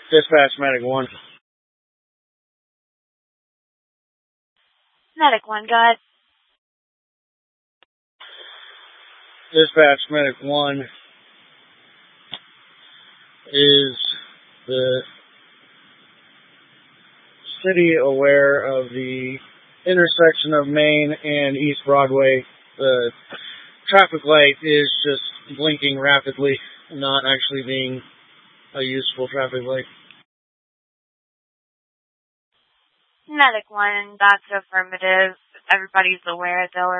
Dispatch Medic 1. Medic 1, go ahead. Dispatch Medic 1. Is the city aware of the intersection of Main and East Broadway? The traffic light is just blinking rapidly, not actually being a useful traffic light. Medic 1, that's affirmative. Everybody's aware. They'll